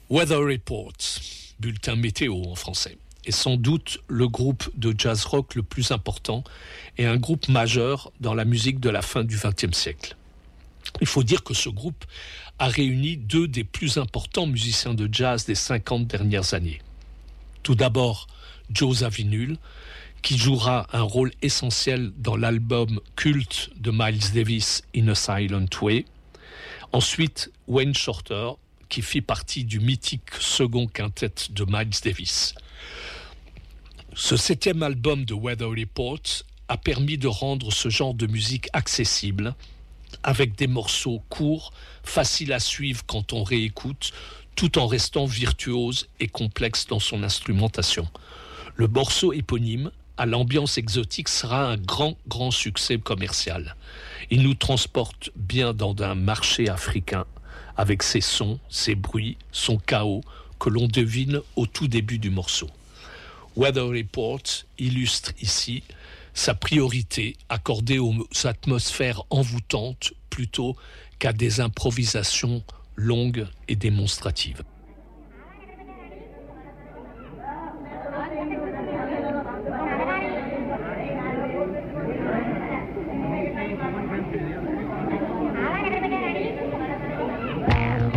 Weather Report, bulletin météo en français, est sans doute le groupe de jazz rock le plus important et un groupe majeur dans la musique de la fin du XXe siècle. Il faut dire que ce groupe a réuni deux des plus importants musiciens de jazz des 50 dernières années. Tout d'abord, Joe Zawinul, qui jouera un rôle essentiel dans l'album culte de Miles Davis, In a Silent Way. Ensuite, Wayne Shorter, qui fit partie du mythique second quintet de Miles Davis. Ce 7e album de Weather Report a permis de rendre ce genre de musique accessible, avec des morceaux courts, faciles à suivre quand on réécoute, tout en restant virtuose et complexe dans son instrumentation. Le morceau éponyme, à l'ambiance exotique, sera un grand succès commercial. Il nous transporte bien dans un marché africain, avec ses sons, ses bruits, son chaos, que l'on devine au tout début du morceau. Weather Report illustre ici sa priorité accordée aux atmosphères envoûtantes plutôt qu'à des improvisations longues et démonstratives.